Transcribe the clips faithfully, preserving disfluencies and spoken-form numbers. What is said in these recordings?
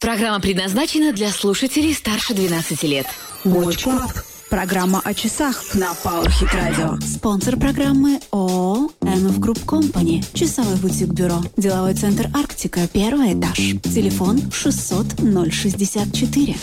Программа предназначена для слушателей старше двенадцати лет. Watch Club. Программа о часах на Powerhit Radio. Спонсор программы ООО эм эф Group Company. Часовой бутик-бюро. Деловой центр «Арктика», первый этаж. Телефон шестьсот ноль шестьдесят четыре.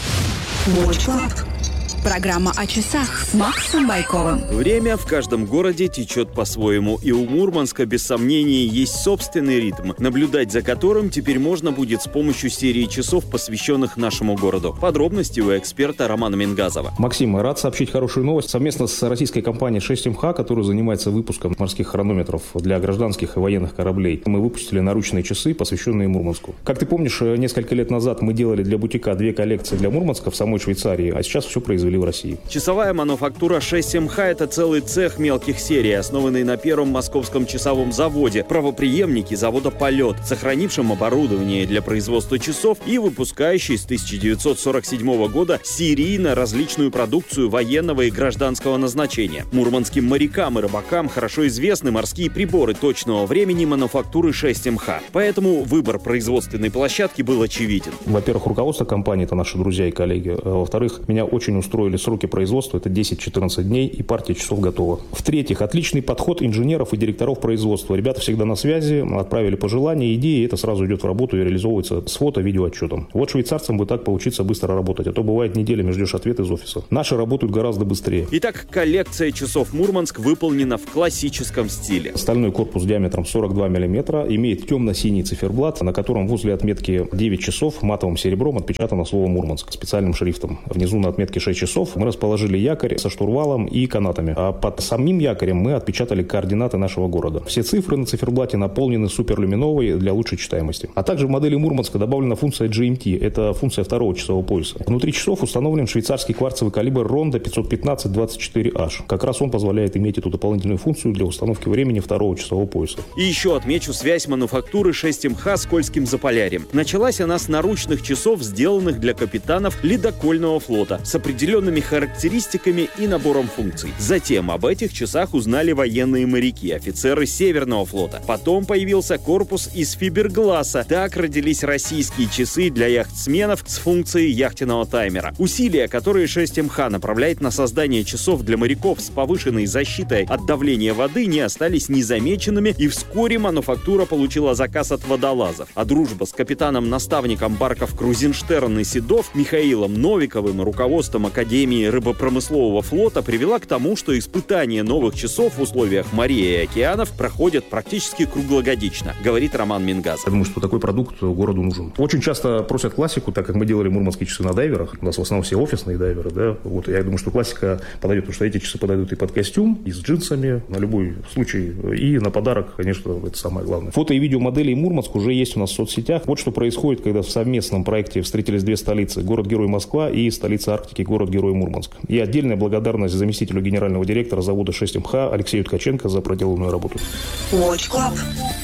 Watch Club. Программа о часах с Максом Байковым. Время в каждом городе течет по-своему, и у Мурманска, без сомнений, есть собственный ритм, наблюдать за которым теперь можно будет с помощью серии часов, посвященных нашему городу. Подробности у эксперта Романа Мингазова. Максим, рад сообщить хорошую новость. Совместно с российской компанией шесть эм ха, которая занимается выпуском морских хронометров для гражданских и военных кораблей, мы выпустили наручные часы, посвященные Мурманску. Как ты помнишь, несколько лет назад мы делали для бутика две коллекции для Мурманска в самой Швейцарии, а сейчас все произвели в России. Часовая мануфактура шесть эм ха – это целый цех мелких серий, основанный на первом московском часовом заводе, правопреемнике завода «Полет», сохранившем оборудование для производства часов и выпускающий с тысяча девятьсот сорок седьмого года серийно различную продукцию военного и гражданского назначения. Мурманским морякам и рыбакам хорошо известны морские приборы точного времени мануфактуры шесть эм ха, поэтому выбор производственной площадки был очевиден. Во-первых, руководство компании – это наши друзья и коллеги. Во-вторых, меня очень устроили сроки производства, это десять-четырнадцать дней, и партия часов готова. В-третьих, отличный подход инженеров и директоров производства. Ребята всегда на связи, отправили пожелания, идеи, и это сразу идет в работу и реализовывается с фото-видеоотчетом. Вот швейцарцам бы так получится быстро работать, а то бывает неделями ждешь ответ из офиса. Наши работают гораздо быстрее. Итак, коллекция часов Мурманск выполнена в классическом стиле. Стальной корпус диаметром сорок два миллиметра, имеет темно-синий циферблат, на котором возле отметки девять часов матовым серебром отпечатано слово «Мурманск» специальным шрифтом. Внизу на отметке шесть часов мы расположили якорь со штурвалом и канатами, а под самим якорем мы отпечатали координаты нашего города. Все цифры на циферблате наполнены суперлюминовой для лучшей читаемости. А также в модели Мурманска добавлена функция джи эм ти, это функция второго часового пояса. Внутри часов установлен швейцарский кварцевый калибр Ронда пятьсот пятнадцать двадцать четыре аш. Как раз он позволяет иметь эту дополнительную функцию для установки времени второго часового пояса. И еще отмечу связь мануфактуры шесть эм ха с Кольским Заполярьем. Началась она с наручных часов, сделанных для капитанов ледокольного флота, с определенными характеристиками и набором функций. Затем об этих часах узнали военные моряки, офицеры Северного флота. Потом появился корпус из фибергласа. Так родились российские часы для яхтсменов с функцией яхтенного таймера. Усилия, которые шесть эм ха направляет на создание часов для моряков с повышенной защитой от давления воды, не остались незамеченными, и вскоре мануфактура получила заказ от водолазов. А дружба с капитаном-наставником барков Крузенштерн и Седов Михаилом Новиковым и руководством Академии рыбопромыслового флота привела к тому, что испытания новых часов в условиях морей и океанов проходят практически круглогодично, говорит Роман Мингазов. Я думаю, что такой продукт городу нужен. Очень часто просят классику, так как мы делали мурманские часы на дайверах. У нас в основном все офисные дайверы, да. Вот я думаю, что классика подойдет, потому что эти часы подойдут и под костюм, и с джинсами, на любой случай, и на подарок, конечно, это самое главное. Фото и видео моделей Мурманск уже есть у нас в соцсетях. Вот что происходит, когда в совместном проекте встретились две столицы: город-герой Москва и столица Арктики, город-герой Мурманск. И отдельная благодарность заместителю генерального директора завода шесть эм ха Алексею Ткаченко за проделанную работу. Watch Club.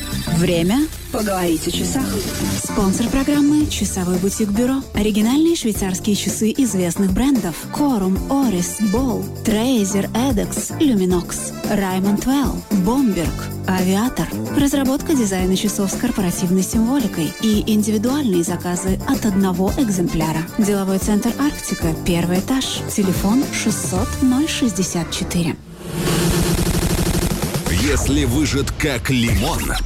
Время поговорить о часах. Спонсор программы – часовой бутик-бюро. Оригинальные швейцарские часы известных брендов: Corum, Oris, Ball, Tracer, Edex, Luminox, Raymond Well, Bomberg, Aviator. Разработка дизайна часов с корпоративной символикой и индивидуальные заказы от одного экземпляра. Деловой центр «Арктика», первый этаж. Телефон шестьсот ноль шестьдесят четыре. Если выжат как лимон,